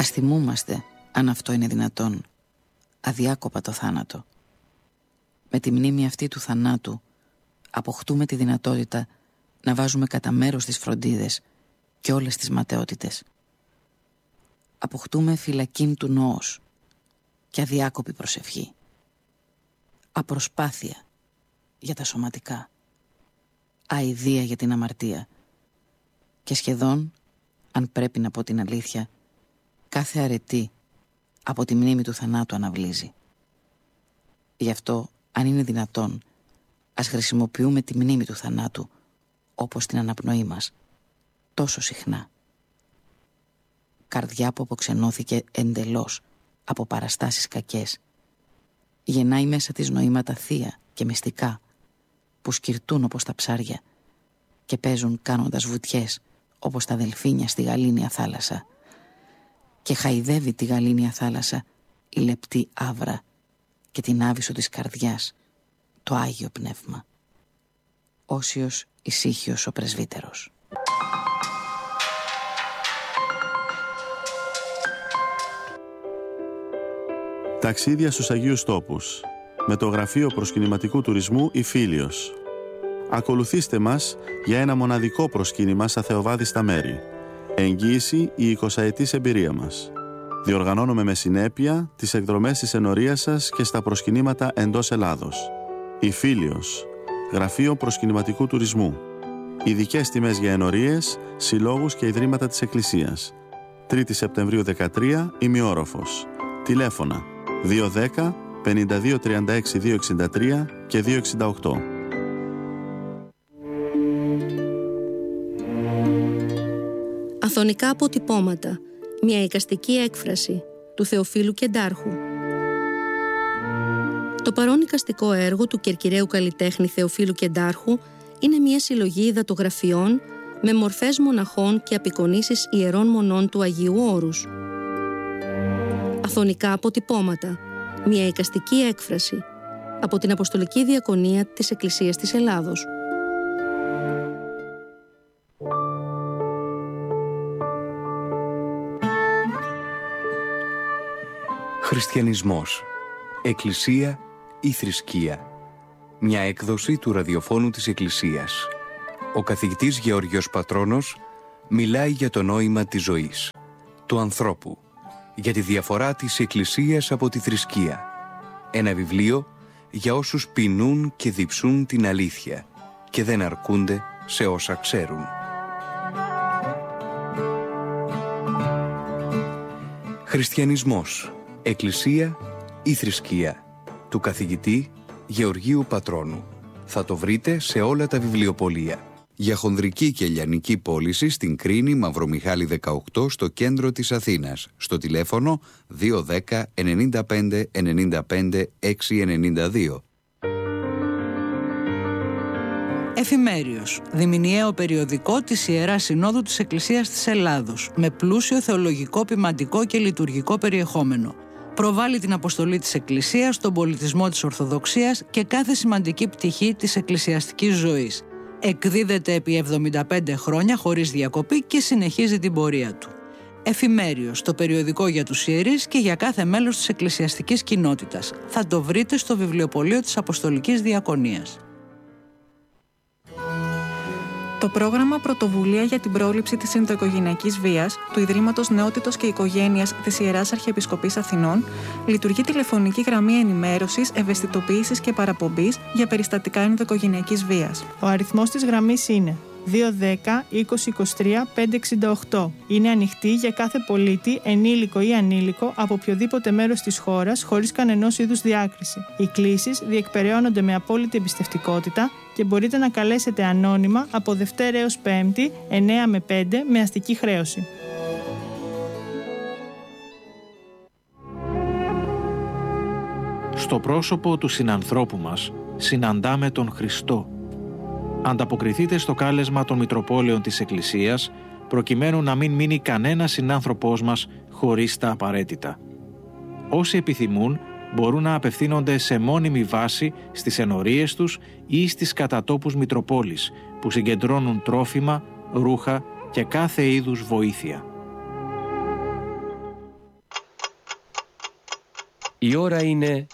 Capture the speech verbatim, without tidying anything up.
Ας θυμούμαστε, αν αυτό είναι δυνατόν, αδιάκοπα το θάνατο. Με τη μνήμη αυτή του θανάτου αποκτούμε τη δυνατότητα να βάζουμε κατά μέρος τις φροντίδες και όλες τις ματαιότητες. Αποκτούμε φυλακήν του νόος και αδιάκοπη προσευχή. Απροσπάθεια για τα σωματικά, αηδία για την αμαρτία και σχεδόν, αν πρέπει να πω την αλήθεια, κάθε αρετή από τη μνήμη του θανάτου αναβλύζει. Γι' αυτό, αν είναι δυνατόν, ας χρησιμοποιούμε τη μνήμη του θανάτου όπως την αναπνοή μας, τόσο συχνά. Καρδιά που αποξενώθηκε εντελώς από παραστάσεις κακές, γεννάει μέσα της νοήματα θεία και μυστικά που σκυρτούν όπως τα ψάρια και παίζουν κάνοντας βουτιές όπως τα δελφίνια στη γαλήνια θάλασσα, και χαϊδεύει τη γαλήνια θάλασσα η λεπτή άβρα και την άβυσσο της καρδιάς, το Άγιο Πνεύμα. Όσιος ησύχιος ο πρεσβύτερος. Ταξίδια στους Αγίους Τόπους με το Γραφείο Προσκυνηματικού Τουρισμού η Φίλιος. Ακολουθήστε μας για ένα μοναδικό προσκύνημα στα θεοβάδιστα μέρη. Εγγύηση η εικοσαετής εμπειρία μας. Διοργανώνουμε με συνέπεια τις εκδρομές της ενορίας σας και στα προσκυνήματα εντός Ελλάδος. Η Φίλιος, Γραφείο Προσκυνηματικού Τουρισμού. Ειδικές τιμές για ενορίες, συλλόγους και ιδρύματα της Εκκλησίας. τρίτη Σεπτεμβρίου δεκατρία, ημιόροφος. Τηλέφωνα δύο δέκα πενήντα δύο τριάντα έξι διακόσια εξήντα τρία και διακόσια εξήντα οκτώ. Αθωνικά αποτυπώματα. Μια εικαστική έκφραση του Θεοφίλου Κεντάρχου. Το παρόν εικαστικό έργο του κερκυραίου καλλιτέχνη Θεοφίλου Κεντάρχου είναι μια συλλογή υδατογραφιών με μορφές μοναχών και απεικονίσεις ιερών μονών του Αγίου Όρους. Αθωνικά αποτυπώματα. Μια εικαστική έκφραση από την Αποστολική Διακονία της Εκκλησίας της Ελλάδος. Χριστιανισμός, Εκκλησία ή θρησκεία. Μια έκδοση του ραδιοφώνου της Εκκλησίας. Ο καθηγητής Γεώργιος Πατρώνος μιλάει για το νόημα της ζωής, του ανθρώπου, για τη διαφορά της Εκκλησίας από τη θρησκεία. Ένα βιβλίο για όσους πεινούν και διψούν την αλήθεια και δεν αρκούνται σε όσα ξέρουν. Χριστιανισμός, Εκκλησία ή θρησκεία, του καθηγητή Γεωργίου Πατρώνου. Θα το βρείτε σε όλα τα βιβλιοπωλεία. Για χονδρική και λιανική πώληση στην Κρίνη Μαυρομιχάλη δεκαοκτώ στο κέντρο της Αθήνας, στο τηλέφωνο δύο δέκα ενενήντα πέντε ενενήντα πέντε έξι ενενήντα δύο. Εφημέριος, διμηνιαίο περιοδικό της Ιεράς Συνόδου της Εκκλησίας της Ελλάδος, με πλούσιο θεολογικό, ποιμαντικό και λειτουργικό περιεχόμενο. Προβάλλει την αποστολή της Εκκλησίας, τον πολιτισμό της Ορθοδοξίας και κάθε σημαντική πτυχή της εκκλησιαστικής ζωής. Εκδίδεται επί εβδομήντα πέντε χρόνια χωρίς διακοπή και συνεχίζει την πορεία του. Εφημέριος, το περιοδικό για τους ιερείς και για κάθε μέλος της εκκλησιαστικής κοινότητας. Θα το βρείτε στο βιβλιοπωλείο της Αποστολικής Διακονίας. Το πρόγραμμα Πρωτοβουλία για την πρόληψη της ενδοοικογενειακής βίας του Ιδρύματος Νεότητος και Οικογένειας της Ιεράς Αρχιεπισκοπής Αθηνών λειτουργεί τηλεφωνική γραμμή ενημέρωσης, ευαισθητοποίησης και παραπομπής για περιστατικά ενδοοικογενειακής βίας. Ο αριθμός της γραμμής είναι δύο δέκα είκοσι είκοσι τρία πεντακόσια εξήντα οκτώ. Είναι ανοιχτή για κάθε πολίτη, ενήλικο ή ανήλικο, από οποιοδήποτε μέρος της χώρας, χωρίς κανενός είδους διάκριση. Οι κλήσεις διεκπεραιώνονται με απόλυτη εμπιστευτικότητα και μπορείτε να καλέσετε ανώνυμα από Δευτέρα έως Πέμπτη, εννέα με πέντε, με αστική χρέωση. Στο πρόσωπο του συνανθρώπου μας συναντάμε τον Χριστό. Ανταποκριθείτε στο κάλεσμα των Μητροπόλεων της Εκκλησίας, προκειμένου να μην μείνει κανένας συνάνθρωπός μας χωρίς τα απαραίτητα. Όσοι επιθυμούν, μπορούν να απευθύνονται σε μόνιμη βάση στις ενορίες τους ή στις κατατόπους Μητροπόλης, που συγκεντρώνουν τρόφιμα, ρούχα και κάθε είδους βοήθεια. Η ώρα είναι